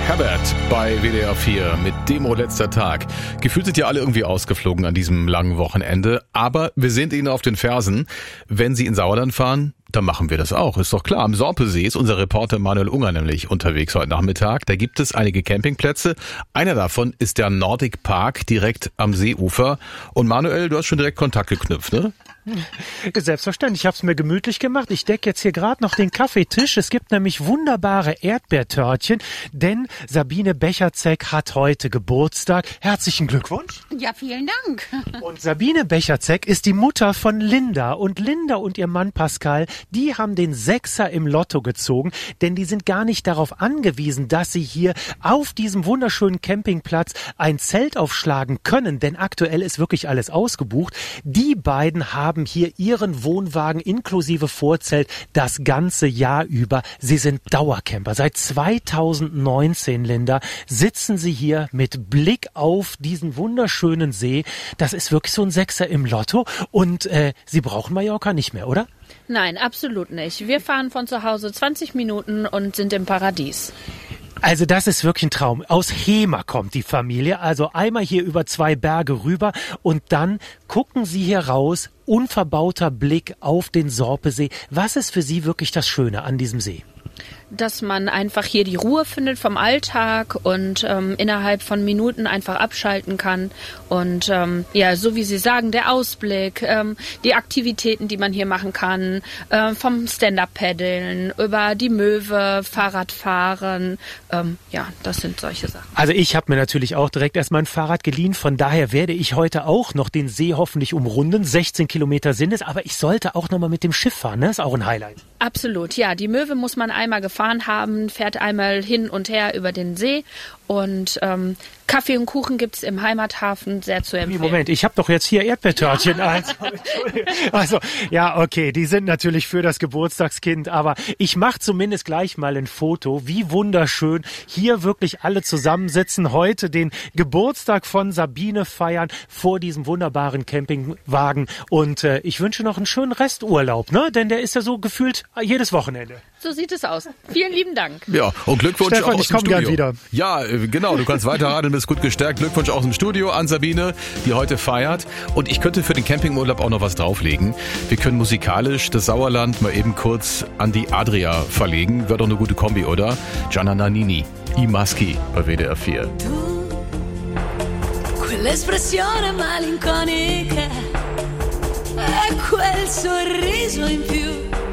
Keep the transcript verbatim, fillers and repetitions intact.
Herbert bei W D R vier mit Demo letzter Tag. Gefühlt sind ja alle irgendwie ausgeflogen an diesem langen Wochenende, aber wir sind Ihnen auf den Fersen. Wenn Sie in Sauerland fahren, dann machen wir das auch, ist doch klar. Am Sorpesee ist unser Reporter Manuel Unger nämlich unterwegs heute Nachmittag. Da gibt es einige Campingplätze. Einer davon ist der Nordic Park direkt am Seeufer. Und Manuel, du hast schon direkt Kontakt geknüpft, ne? Selbstverständlich, ich habe es mir gemütlich gemacht. Ich decke jetzt hier gerade noch den Kaffeetisch. Es gibt nämlich wunderbare Erdbeertörtchen, denn Sabine Becherzek hat heute Geburtstag. Herzlichen Glückwunsch. Ja, vielen Dank. Und Sabine Becherzek ist die Mutter von Linda. Und Linda und ihr Mann Pascal, die haben den Sechser im Lotto gezogen, denn die sind gar nicht darauf angewiesen, dass sie hier auf diesem wunderschönen Campingplatz ein Zelt aufschlagen können, denn aktuell ist wirklich alles ausgebucht. Die beiden haben hier ihren Wohnwagen inklusive Vorzelt das ganze Jahr über. Sie sind Dauercamper. Seit zweitausendneunzehn, Linda, sitzen sie hier mit Blick auf diesen wunderschönen See. Das ist wirklich so ein Sechser im Lotto. Und äh, Sie brauchen Mallorca nicht mehr, oder? Nein, absolut nicht. Wir fahren von zu Hause zwanzig Minuten und sind im Paradies. Also das ist wirklich ein Traum. Aus Hema kommt die Familie, also einmal hier über zwei Berge rüber und dann gucken Sie hier raus, unverbauter Blick auf den Sorpesee. Was ist für Sie wirklich das Schöne an diesem See? Dass man einfach hier die Ruhe findet vom Alltag und ähm, innerhalb von Minuten einfach abschalten kann. Und ähm, ja, so wie Sie sagen, der Ausblick, ähm, die Aktivitäten, die man hier machen kann, äh, vom Stand-Up-Paddeln über die Möwe, Fahrradfahren, ähm, ja, das sind solche Sachen. Also ich habe mir natürlich auch direkt erstmal ein Fahrrad geliehen, von daher werde ich heute auch noch den See hoffentlich umrunden. sechzehn Kilometer sind es, aber ich sollte auch nochmal mit dem Schiff fahren, ne? Ist auch ein Highlight. Absolut, ja, die Möwe muss man einmal gefahren haben, fährt einmal hin und her über den See und ähm, Kaffee und Kuchen gibt's im Heimathafen, sehr zu empfehlen. Moment, ich habe doch jetzt hier Erdbeertörtchen. Ja. Also, also, ja, okay, die sind natürlich für das Geburtstagskind, aber ich mache zumindest gleich mal ein Foto, wie wunderschön hier wirklich alle zusammensitzen, heute den Geburtstag von Sabine feiern vor diesem wunderbaren Campingwagen und äh, ich wünsche noch einen schönen Resturlaub, ne? Denn der ist ja so gefühlt jedes Wochenende. So sieht es aus. Vielen lieben Dank. Ja, und Glückwunsch Stefan, auch aus ich dem komm Studio. Gern wieder. Ja, genau, du kannst weiter radeln, bist gut gestärkt. Glückwunsch aus dem Studio an Sabine, die heute feiert. Und ich könnte für den Campingurlaub auch noch was drauflegen. Wir können musikalisch das Sauerland mal eben kurz an die Adria verlegen. Wäre doch eine gute Kombi, oder? Gianna Nannini, I Maschi bei W D R vier. Tu, quell'espressione malinconica e quel sorriso in più.